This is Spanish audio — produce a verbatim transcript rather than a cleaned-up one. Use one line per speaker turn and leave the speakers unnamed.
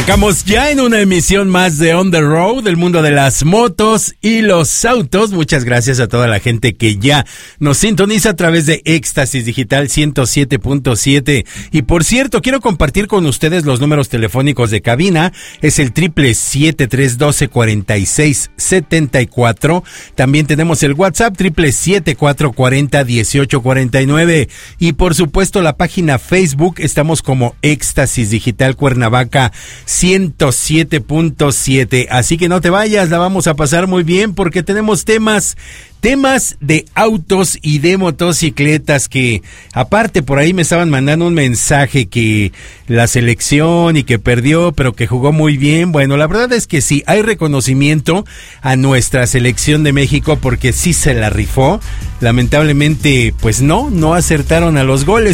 Arrancamos ya en una emisión más de On the Road, del mundo de las motos y los autos. Muchas gracias a toda la gente que ya nos sintoniza a través de Éxtasis Digital ciento siete punto siete. Y por cierto, quiero compartir con ustedes los números telefónicos de cabina. Es el triple siete tres doce cuarenta y seis setenta y cuatro. También tenemos el WhatsApp triple siete cuatro cuarenta dieciocho cuarenta y nueve. Y por supuesto la página Facebook, estamos como Éxtasis Digital Cuernavaca ciento siete punto siete. Así que no te vayas, la vamos a pasar muy bien porque tenemos temas Temas de autos y de motocicletas que, aparte, por ahí me estaban mandando un mensaje que la selección y que perdió, pero que jugó muy bien. Bueno, la verdad es que sí, hay reconocimiento a nuestra selección de México porque sí se la rifó. Lamentablemente, pues no, no acertaron a los goles.